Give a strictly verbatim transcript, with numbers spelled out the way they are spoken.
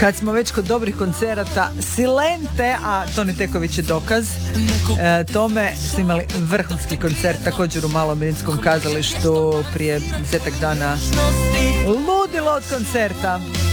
Kad smo već kod dobrih koncerata, Silente, a Toni Teković je dokaz e, tome, su imali vrhunski koncert također u Malom Rimskom kazalištu prije desetak dana. Ludilo od koncerta.